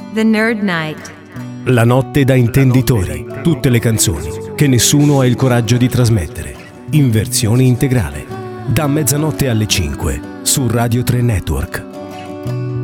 The Nerd Night. La notte da intenditori. Tutte le canzoni che nessuno ha il coraggio di trasmettere. In versione integrale. Da mezzanotte alle 5 su Radio 3 Network.